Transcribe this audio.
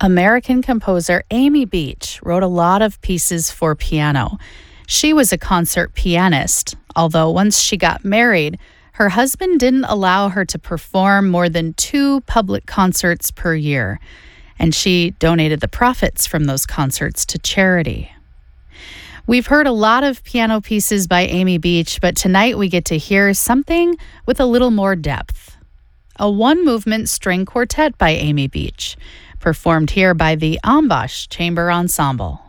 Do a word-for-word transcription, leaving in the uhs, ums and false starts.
American composer Amy Beach wrote a lot of pieces for piano. She was a concert pianist, although once she got married, her husband didn't allow her to perform more than two public concerts per year, and she donated the profits from those concerts to charity. We've heard a lot of piano pieces by Amy Beach, but tonight we get to hear something with a little more depth. A one-movement string quartet by Amy Beach, performed here by the Ambash Chamber Ensemble.